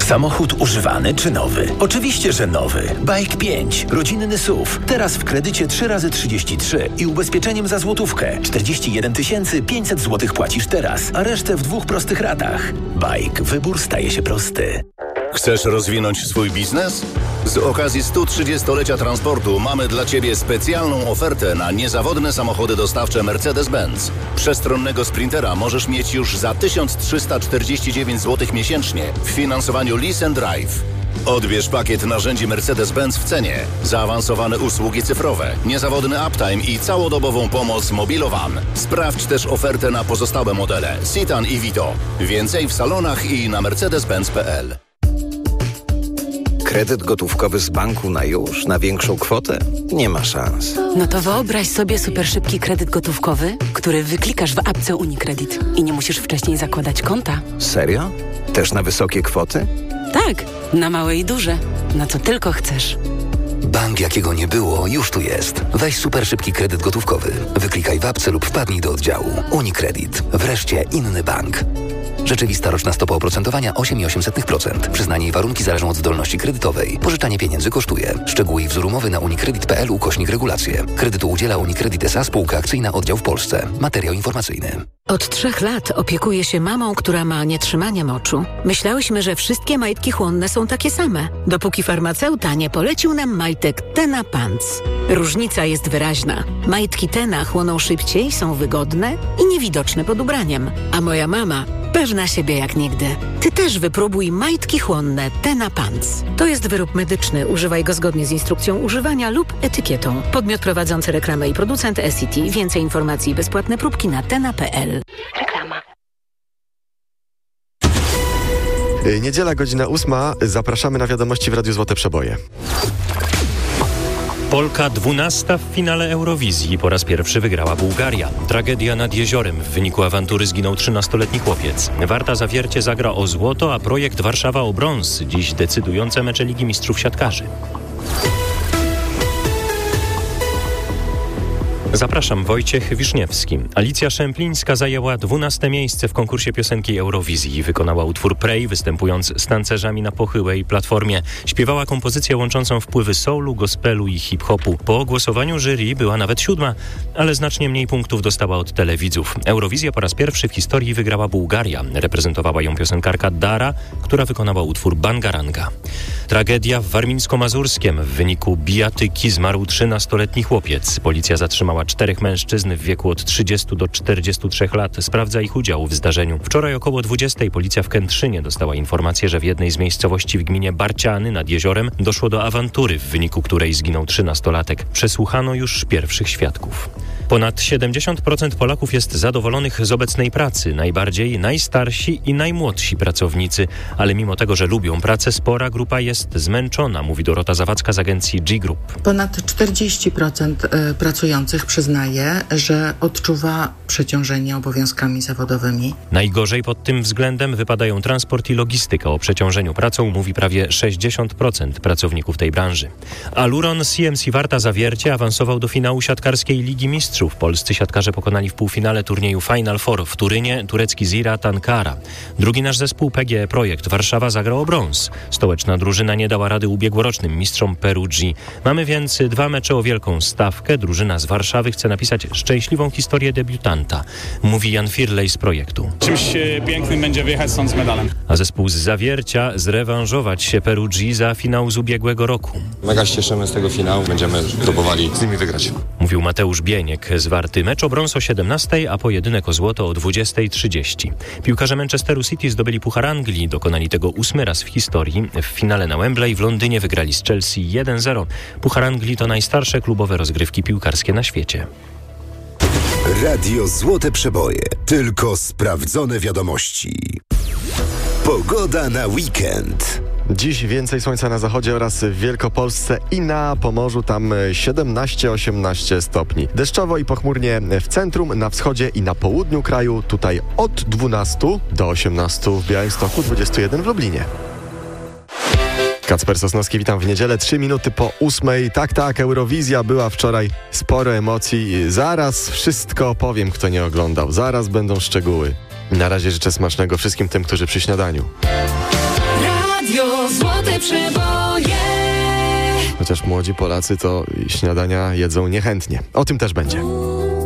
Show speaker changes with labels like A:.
A: Samochód używany czy nowy? Oczywiście, że nowy. Bike 5. Rodzinny SUV. Teraz w kredycie 3x33 i ubezpieczeniem za złotówkę. 41 500 zł płacisz teraz, a resztę w 2 prostych ratach. Bike. Wybór staje się prosty.
B: Chcesz rozwinąć swój biznes? Z okazji 130-lecia transportu mamy dla Ciebie specjalną ofertę na niezawodne samochody dostawcze Mercedes-Benz. Przestronnego Sprintera możesz mieć już za 1349 zł miesięcznie w finansowaniu Lease and Drive. Odbierz pakiet narzędzi Mercedes-Benz w cenie, zaawansowane usługi cyfrowe, niezawodny uptime i całodobową pomoc Mobilowan. Sprawdź też ofertę na pozostałe modele Citan i Vito. Więcej w salonach i na mercedes-benz.pl.
C: Kredyt gotówkowy z banku na już, na większą kwotę? Nie ma szans.
D: No to wyobraź sobie super szybki kredyt gotówkowy, który wyklikasz w apce UniCredit i nie musisz wcześniej zakładać konta.
C: Serio? Też na wysokie kwoty?
D: Tak, na małe i duże. Na co tylko chcesz.
E: Bank jakiego nie było, już tu jest. Weź super szybki kredyt gotówkowy. Wyklikaj w apce lub wpadnij do oddziału. UniCredit. Wreszcie inny bank. Rzeczywista roczna stopa oprocentowania 8,8%. Przyznanie i warunki zależą od zdolności kredytowej. Pożyczanie pieniędzy kosztuje. Szczegóły i wzór umowy na unicredit.pl/regulacje. Kredytu udziela UniCredit S.A. Spółka akcyjna, oddział w Polsce. Materiał informacyjny.
F: Od 3 lat opiekuję się mamą, która ma nietrzymanie moczu. Myślałyśmy, że wszystkie majtki chłonne są takie same, dopóki farmaceuta nie polecił nam majtek Tena Pants. Różnica jest wyraźna. Majtki Tena chłoną szybciej, są wygodne i niewidoczne pod ubraniem. A moja mama pewna siebie jak nigdy. Ty też wypróbuj majtki chłonne Tena Pants. To jest wyrób medyczny. Używaj go zgodnie z instrukcją używania lub etykietą. Podmiot prowadzący reklamę i producent Essity. Więcej informacji i bezpłatne próbki na tena.pl. Reklama.
G: Niedziela, godzina 8. Zapraszamy na wiadomości w Radiu Złote Przeboje.
H: Polka 12 w finale Eurowizji. Po raz pierwszy wygrała Bułgaria. Tragedia nad jeziorem. W wyniku awantury zginął 13-letni chłopiec. Warta Zawiercie zagra o złoto, a projekt Warszawa o brąz. Dziś decydujące mecze Ligi Mistrzów Siatkarzy. Zapraszam, Wojciech Wiszniewski. Alicja Szemplińska zajęła 12. miejsce w konkursie piosenki Eurowizji. Wykonała utwór Pray, występując z tancerzami na pochyłej platformie. Śpiewała kompozycję łączącą wpływy soulu, gospelu i hip-hopu. Po głosowaniu jury była nawet 7., ale znacznie mniej punktów dostała od telewidzów. Eurowizję po raz pierwszy w historii wygrała Bułgaria. Reprezentowała ją piosenkarka Dara, która wykonała utwór Bangaranga. Tragedia w Warmińsko-Mazurskiem. W wyniku bijatyki zmarł 13-letni chłopiec. Policja zatrzymała 4 mężczyzn w wieku od 30 do 43 lat. Sprawdza ich udział w zdarzeniu. Wczoraj około 20 policja w Kętrzynie dostała informację, że w jednej z miejscowości w gminie Barciany nad jeziorem doszło do awantury, w wyniku której zginął 13-latek. Przesłuchano już pierwszych świadków. Ponad 70% Polaków jest zadowolonych z obecnej pracy. Najbardziej najstarsi i najmłodsi pracownicy. Ale mimo tego, że lubią pracę, spora grupa jest zmęczona, mówi Dorota Zawadzka z agencji G-Group.
I: Ponad 40% pracujących przyznaje, że odczuwa przeciążenie obowiązkami zawodowymi.
H: Najgorzej pod tym względem wypadają transport i logistyka. O przeciążeniu pracą mówi prawie 60% pracowników tej branży. Aluron CMC Warta Zawiercie awansował do finału siatkarskiej Ligi Mistrzów. Polscy siatkarze pokonali w półfinale turnieju Final Four w Turynie turecki Ziraat Ankara. Drugi nasz zespół PGE Projekt Warszawa zagrał o brąz. Stołeczna drużyna nie dała rady ubiegłorocznym mistrzom Perugii. Mamy więc 2 mecze o wielką stawkę. Drużyna z Warszawy chce napisać szczęśliwą historię debiutanta, mówi Jan Firlej z projektu.
J: Czymś pięknym będzie wyjechać stąd z medalem.
H: A zespół z Zawiercia zrewanżować się Perugii za finał z ubiegłego roku.
K: Mega się cieszymy z tego finału, będziemy próbowali z nimi wygrać.
H: Mówił Mateusz Bieniek z Warty. Mecz o brąz o 17, a pojedynek o złoto o 20:30. Piłkarze Manchesteru City zdobyli Puchar Anglii. Dokonali tego 8. raz w historii. W finale na Wembley w Londynie wygrali z Chelsea 1-0. Puchar Anglii to najstarsze klubowe rozgrywki piłkarskie na świecie.
L: Radio Złote Przeboje. Tylko sprawdzone wiadomości. Pogoda na weekend.
G: Dziś więcej słońca na zachodzie oraz w Wielkopolsce i na Pomorzu, tam 17-18 stopni. Deszczowo i pochmurnie w centrum, na wschodzie i na południu kraju, tutaj od 12 do 18 w Białymstoku, 21 w Lublinie. Kacper Sosnowski, witam w niedzielę, 3 minuty po 8. Tak, Eurowizja była wczoraj, sporo emocji. Zaraz wszystko opowiem, kto nie oglądał. Zaraz będą szczegóły. Na razie życzę smacznego wszystkim tym, którzy przy śniadaniu.
M: Radio Złote Przeboje.
G: Chociaż młodzi Polacy to śniadania jedzą niechętnie. O tym też będzie.